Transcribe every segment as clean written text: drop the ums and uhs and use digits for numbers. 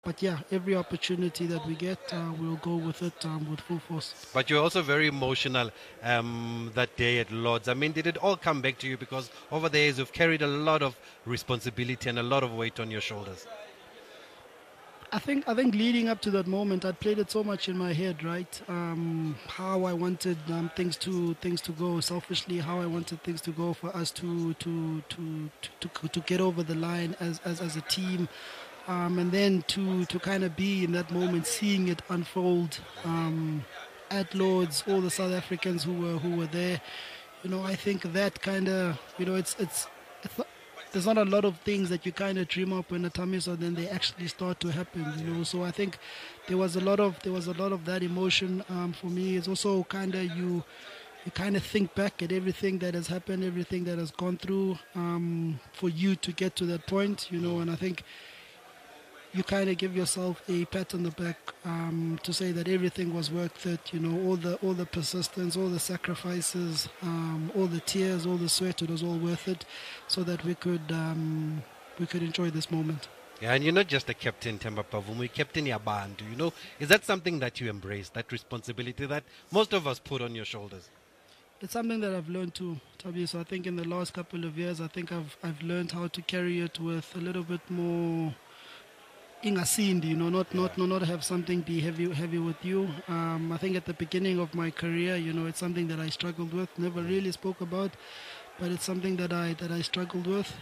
But yeah, every opportunity that we get, we'll go with it with full force. But you're also very emotional that day at Lords. I mean, did it all come back to you? Because over the years, you've carried a lot of responsibility and a lot of weight on your shoulders. I think leading up to that moment, I'd played it so much in my head, right? How I wanted things to go selfishly, how I wanted things to go for us to get over the line as a team, and then to kind of be in that moment, seeing it unfold at Lords, all the South Africans who were there. I think that kind of, it's there's not a lot of things that you kind of dream up when a tummy so then they actually start to happen. So I think there was a lot of that emotion for me. It's also kind of you kind of think back at everything that has happened, everything that has gone through for you to get to that point. And I think you kind of give yourself a pat on the back to say that everything was worth it. All the persistence, all the sacrifices, all the tears, all the sweat. It was all worth it, so that we could enjoy this moment. Yeah, and you're not just a captain, Temba Pavumu, you're captain Yabantu. Is that something that you embrace, that responsibility that most of us put on your shoulders? It's something that I've learned too, Tabi. So I think in the last couple of years, I think I've learned how to carry it with a little bit more ingasindi, not have something be heavy with you. I think at the beginning of my career, it's something that I struggled with, never really spoke about, but it's something that I struggled with.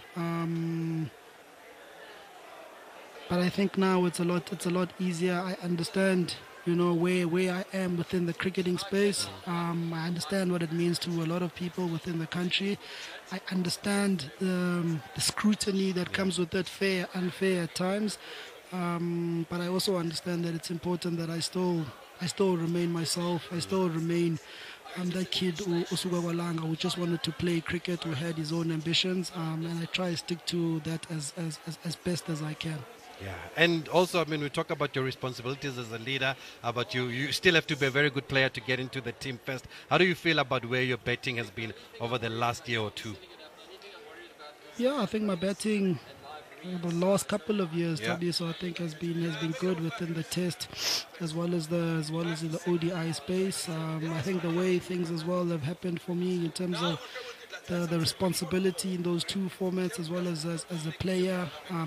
But I think now it's a lot easier. I understand, where I am within the cricketing space. I understand what it means to a lot of people within the country. I understand the scrutiny that comes with it, fair, unfair at times. But I also understand that it's important that I still remain myself. I still remain that kid Usuga Walanga who just wanted to play cricket, who had his own ambitions, and I try to stick to that as best as I can. Yeah, and also, I mean, we talk about your responsibilities as a leader, but you still have to be a very good player to get into the team first. How do you feel about where your batting has been over the last year or two? Yeah, I think my batting the last couple of years, Yeah. Tabi, so I think has been good within the test as well as in the ODI space. I think the way things as well have happened for me in terms of the responsibility in those two formats as well as a player,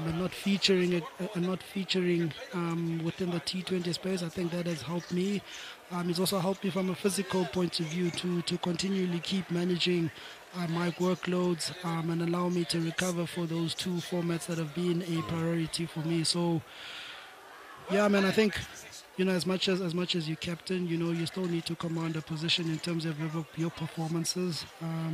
and not featuring within the T20 space. I think that has helped me. It's also helped me from a physical point of view to continually keep managing my workloads and allow me to recover for those two formats that have been a priority for me. So yeah, man, I think as much as you captain, you still need to command a position in terms of your performances.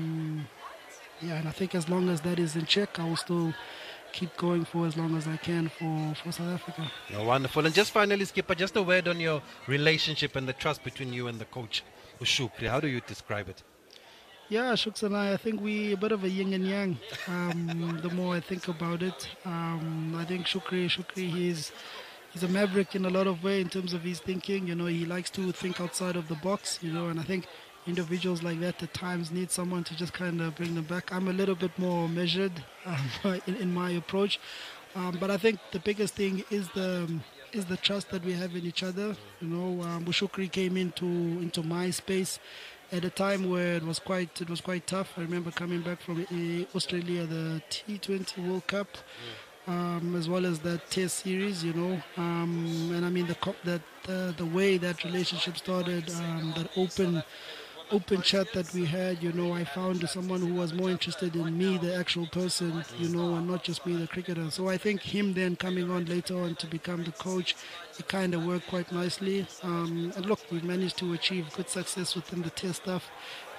Yeah, and I think as long as that is in check, I will still keep going for as long as I can for South Africa. No, wonderful. And just finally, Skipper, just a word on your relationship and the trust between you and the coach, Ushukri. How do you describe it? Yeah, Shooks and I think we a bit of a yin and yang. The more I think about it, I think Shukri, he's a maverick in a lot of way in terms of his thinking. He likes to think outside of the box. And I think individuals like that at times need someone to just kind of bring them back. I'm a little bit more measured in my approach, but I think the biggest thing is the trust that we have in each other. Bushukri came into my space at a time where it was quite tough. I remember coming back from Australia, the T20 World Cup, as well as that Test series. And I mean the way that relationship started, that open chat that we had. I found someone who was more interested in me, the actual person, and not just me, the cricketer. So I think him then coming on later on to become the coach, it kind of worked quite nicely. And look, we managed to achieve good success within the test stuff.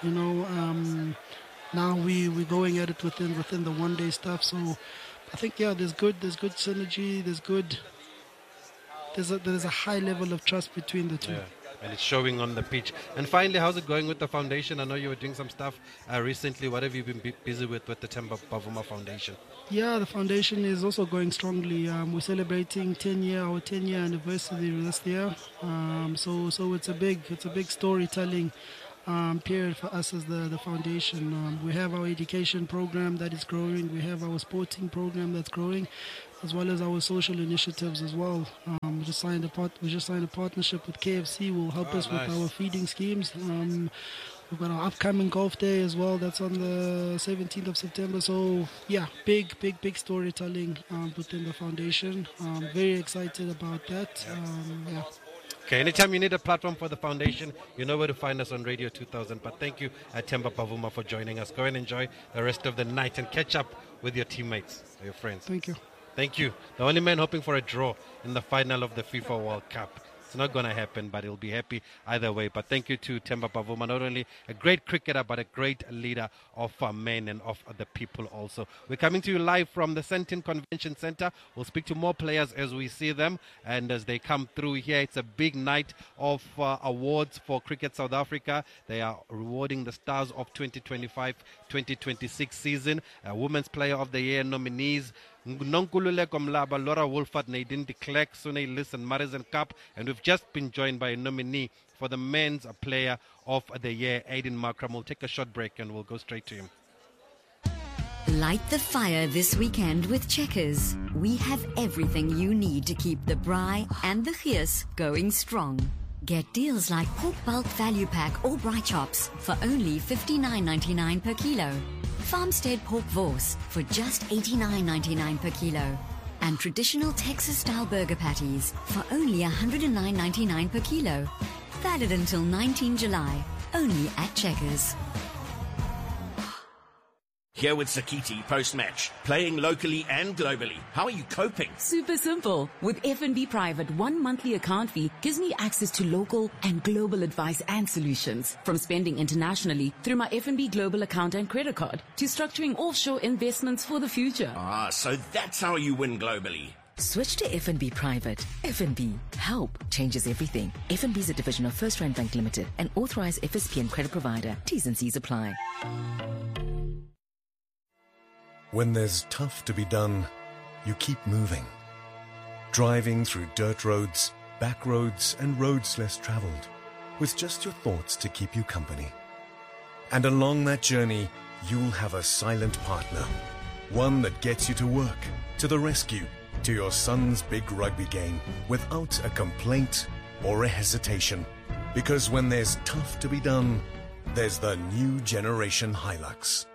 Now we're going at it within the one day stuff. So I think there's good synergy. There's a high level of trust between the two. Yeah. And it's showing on the pitch. And finally, how's it going with the foundation? I know you were doing some stuff recently. What have you been busy with the Temba Bavuma Foundation? Yeah, the foundation is also going strongly. We're celebrating our 10-year anniversary this year. So it's a big storytelling period for us as the foundation. We have our education program that is growing. We have our sporting program that's growing. as well as our social initiatives as well. We just signed a partnership with KFC. Will help us with our feeding schemes. We've got our upcoming golf day as well. That's on the 17th of September. So yeah, big storytelling within the foundation. Very excited about that. Yeah. Okay, anytime you need a platform for the foundation, you know where to find us on Radio 2000. But thank you, Themba Bavuma, for joining us. Go and enjoy the rest of the night and catch up with your teammates, your friends. Thank you. Thank you. The only man hoping for a draw in the final of the FIFA World Cup. It's not going to happen, but he'll be happy either way. But thank you to Themba Bavuma, not only a great cricketer, but a great leader of men and of the people also. We're coming to you live from the Sandton Convention Center. We'll speak to more players as we see them and as they come through here. It's a big night of awards for Cricket South Africa. They are rewarding the stars of 2025-2026 season. Women's Player of the Year nominees: Nonkululeko Mlaba, Laura Wolfert, Nadine de Klerk, Sune Liss and Marizen Kapp. And we've just been joined by a nominee for the Men's Player of the Year, Aiden Markram. We'll take a short break and we'll go straight to him. Light the fire this weekend with Checkers. We have everything you need to keep the braai and the geus going strong. Get deals like pork bulk value pack or braai chops for only $59.99 per kilo. Farmstead pork Vos for just $89.99 per kilo. And traditional Texas-style burger patties for only $109.99 per kilo. Valid until 19 July, only at Checkers. Here with Sakiti post-match, playing locally and globally. How are you coping? Super simple. With FNB Private, 1 monthly account fee gives me access to local and global advice and solutions. From spending internationally through my FNB Global account and credit card to structuring offshore investments for the future. Ah, so that's how you win globally. Switch to FNB Private. FNB. Help changes everything. FNB is a division of First Rand Bank Limited, an authorized FSP and credit provider. T's and C's apply. When there's tough to be done, you keep moving. Driving through dirt roads, back roads, and roads less traveled, with just your thoughts to keep you company. And along that journey, you'll have a silent partner. One that gets you to work, to the rescue, to your son's big rugby game, without a complaint or a hesitation. Because when there's tough to be done, there's the new generation Hilux.